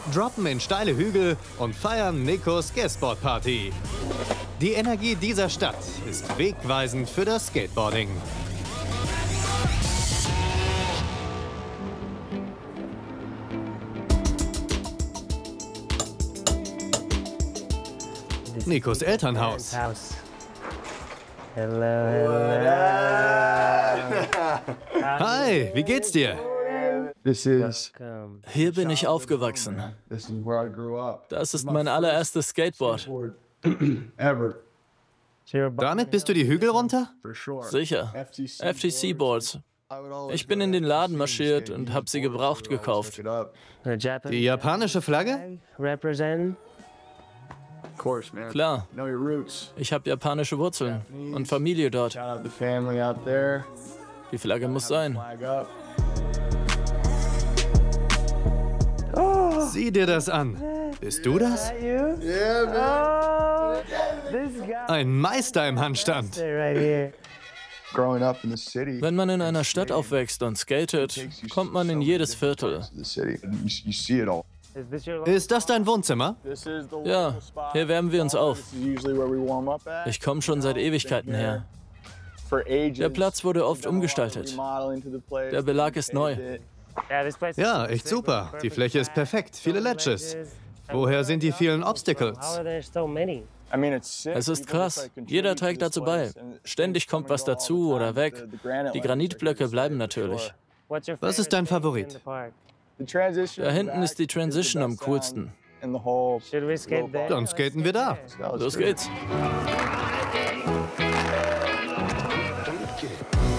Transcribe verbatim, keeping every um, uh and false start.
droppen in steile Hügel und feiern Nikos Skateboard-Party. Die Energie dieser Stadt ist wegweisend für das Skateboarding. Nikos Elternhaus. Hello, hello. Hi, wie geht's dir? Hier bin ich aufgewachsen. Das ist mein allererstes Skateboard. Damit bist du die Hügel runter? Sicher. F T C-Boards. Ich bin in den Laden marschiert und habe sie gebraucht gekauft. Die japanische Flagge? Klar. Ich habe japanische Wurzeln und Familie dort. Die Flagge muss sein. Sieh dir das an. Bist du das? Ein Meister im Handstand. Wenn man in einer Stadt aufwächst und skatet, kommt man in jedes Viertel. Ist das dein Wohnzimmer? Ja, hier wärmen wir uns auf. Ich komme schon seit Ewigkeiten her. Der Platz wurde oft umgestaltet. Der Belag ist neu. Ja, echt super. Die Fläche ist perfekt. Viele Ledges. Woher sind die vielen Obstacles? Es ist krass. Jeder trägt dazu bei. Ständig kommt was dazu oder weg. Die Granitblöcke bleiben natürlich. Was ist dein Favorit? Da hinten ist die Transition am coolsten. Dann skaten wir da. Los geht's.